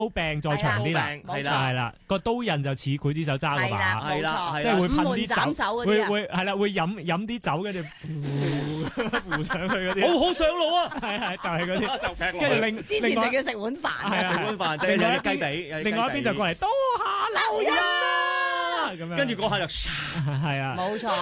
刀柄再長啲啦，係啦，個刀刃就似劊子手揸嗰把， 係啦， 即係會噴啲斬手嗰啲會係啦，會飲啲酒跟住糊上去嗰啲， 好上路啊！ 係就係嗰啲， 就劈落去。 跟住之前就叫食碗飯， 食碗飯，即係有隻雞髀， 另外一邊就過嚟刀下留人啊，咁樣， 跟住嗰下就係啊， 冇錯。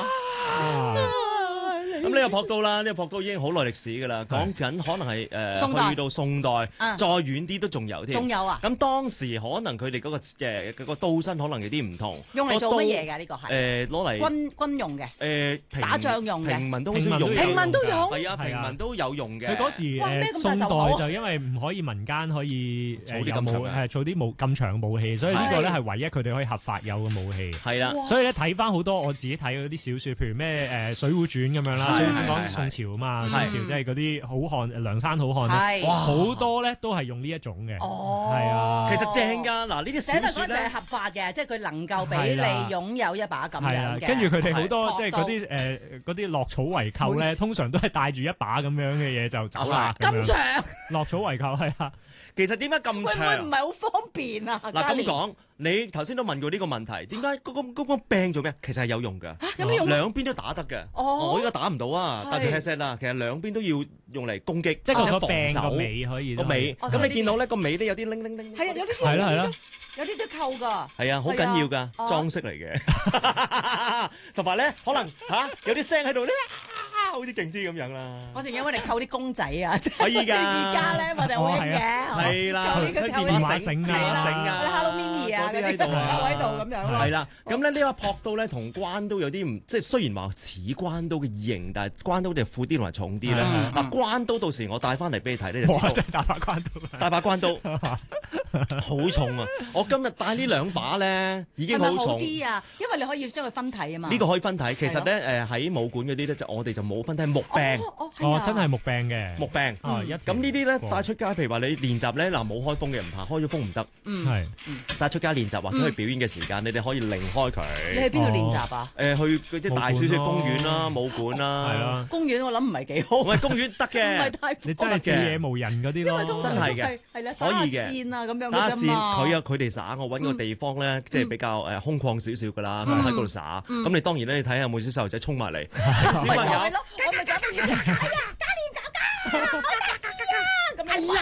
咁呢個撲刀啦，呢個撲刀已經好耐歷史㗎啦，講緊可能係去到宋代，再遠啲都仲有添。 仲有啊？ 咁當時可能佢哋嗰個刀身可能有啲唔同。 用嚟做乜嘢㗎？呢個係攞嚟軍用嘅， 打打仗用嘅， 平民都好少用， 平民都用。 係啊，平民都有用嘅。 佢嗰時宋代就因為唔可以民間可以儲啲咁長武器，所以呢個咧係唯一佢哋可以合法有嘅武器。 係啦， 所以咧睇翻好多我自己睇嗰啲小説，譬如咩《水滸傳》咁樣啦，《水滸傳》講宋朝啊嘛，宋朝即係嗰啲好漢梁山好漢咧，好多咧都係用呢一種嘅。 哦， 係啊， 其實正㗎。嗱呢啲小説咧係合法嘅，即係佢能夠俾你擁有一把咁樣嘅。 跟住佢哋好多即係嗰啲落草為寇咧，通常都係帶住一把咁樣嘅嘢就走啦。 咁長落草為寇係啊。 其實點解咁長？ 會唔係好方便啊？ 嗱咁講，你頭先都問過呢個問題，點解嗰個柄做咩？其實係有用㗎， 有咩用？ 兩邊都打得嘅。我依家打唔到啊，戴住 headset 啦。其實兩邊都要用嚟攻擊， 即係個柄個尾可以。個尾咁你見到咧個尾都有啲拎拎拎。 係啊，有啲係啦係啦， 有啲都扣㗎。 係啊，好緊要㗎，裝飾嚟嘅。同埋咧，可能有啲聲喺度咧。好似勁啲咁樣啦！ 我仲以為你扣啲公仔啊， 可以㗎。 即係而家咧，我哋好興嘅， 係啦， 扣啲電話繩啊 ，Hello Mimi 啊，嗰啲扣喺度咁樣咯。 係啦，咁咧呢個撲刀咧同關刀有啲唔，即係雖然話似關刀嘅型，但係關刀就闊啲同埋重啲咧。嗱，關刀到時我帶翻嚟俾你睇咧，就知道。 真係大把關刀， 大把關刀，好重啊！我今日帶呢兩把咧已經好重。係咪好啲啊？因為你可以將佢分體啊嘛。 呢個可以分體，其實咧喺武館嗰啲咧就我哋就冇分體木柄。 真係木柄嘅木柄。咁呢啲咧帶出街，譬如話你練習咧，嗱冇開風嘅唔怕，開咗風唔得。 係帶出街練習或者去表演嘅時間，你哋可以擰開佢。 你去邊度練習啊？ 去嗰啲大少少公園啦、武館啦。 係啦。 公園我諗唔係幾好。 唔係公園得嘅。 唔係太你真係似野無人嗰啲咯。 真係嘅。 係啦， 可以嘅。 線啊咁樣撒線，佢哋撒，我揾個地方咧，即係比較空曠少少㗎啦，喺嗰度撒。咁你當然咧，你睇下有冇啲細路仔衝埋嚟。小朋友， 我咪就係要哎呀，加練搞加，咁樣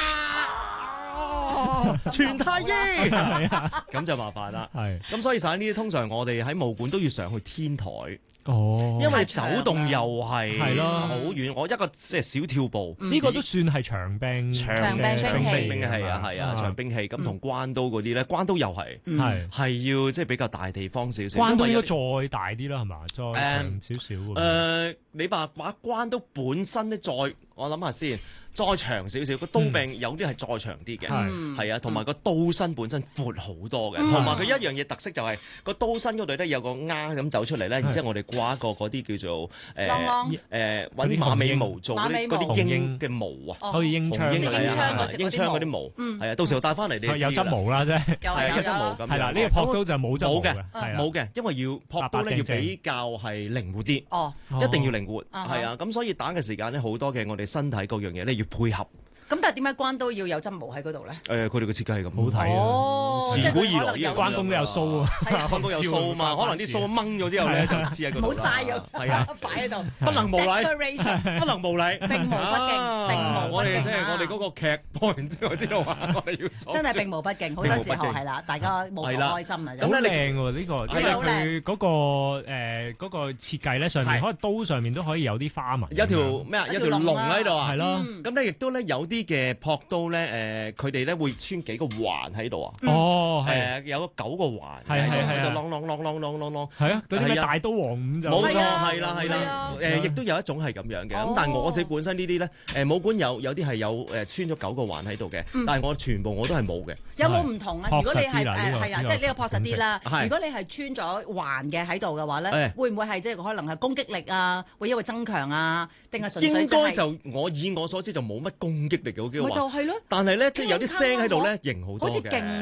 全太醫，咁就麻煩啦。 係， 咁所以撒呢啲通常我哋喺武館都要上去天台。 哦， 因為走動又係咯， 好遠，我一個即係小跳步， 呢個都算係長兵， 長兵係啊，長兵器咁同關刀嗰啲咧，關刀又係要即係比較大地方少少， 關刀應該再大啲啦，係嘛？再長少少。 你話把關刀本身咧，我諗下先。再長少少，個刀柄有啲係再長啲嘅，係啊，同埋個刀身本身闊好多嘅，同埋佢一樣嘢特色就係個刀身嗰度咧有個鈎咁走出嚟咧，然之後我哋掛一個嗰啲叫做揾馬尾毛做嗰啲鷹嘅毛啊， 好似鷹槍嗰啲毛，係啊，到時候帶翻嚟你有執毛啦啫， 係有執毛咁。 係啦，呢個撲刀就冇執毛嘅， 冇嘅，因為要撲刀咧要比較係靈活啲，一定要靈活，係啊，咁所以打嘅時間咧好多嘅我哋身體各樣嘢咧要配合。 咁但係點解關刀要有針毛喺嗰度咧？ 佢哋嘅設計係咁好睇， 自古以來關公都有鬚啊， 關公有鬚嘛，可能啲鬚掹咗之後咧就黐喺嗰度。 冇嘥咗， 係啊， 擺喺度， 不能無禮，不能無禮， 並無不敬，並無不敬。 我哋即係我哋嗰個劇播完之後知道話，我哋要真係並無不敬，好多時候係啦，大家冇咁開心啊。 咁靚喎呢個，因為佢嗰個設計咧上面，可能刀上面都可以有啲花紋， 有條咩啊？有條龍喺度啊， 係咯。 咁咧亦都咧有啲嘅撲刀咧，佢哋咧會穿幾個環喺度啊。 哦， 有9個環， 係喺度啷啷啷啷啷啷啷。 係啊，嗰啲咩大刀王五就冇錯，係啦。亦都有一種係咁樣嘅。咁但係我自己本身呢啲咧，武館有啲係有穿咗9個環喺度嘅，但係我全部我都係冇嘅。 有冇唔同啊？如果你係係啊，即係呢個樸實啲啦。 係。 如果你係穿咗環嘅喺度嘅話咧，會唔會係即係可能係攻擊力啊？會因為增強啊？定係純粹應該就以我所知就冇乜攻擊力嘅嗰幾個環。 咪就係咯。 但係咧，即係有啲聲喺度咧，型好多嘅。 好似勁啲。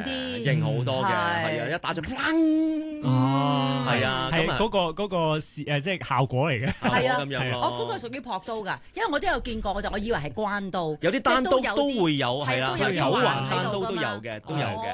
型好多嘅，係啊，一打就砰，係啊， 係嗰個即係效果嚟嘅， 係啊咁樣咯。 我嗰個屬於撲刀㗎，因為我都有見過，我以為係關刀， 有啲單刀都會有，係啦， 都有九環單刀都有嘅，都有嘅。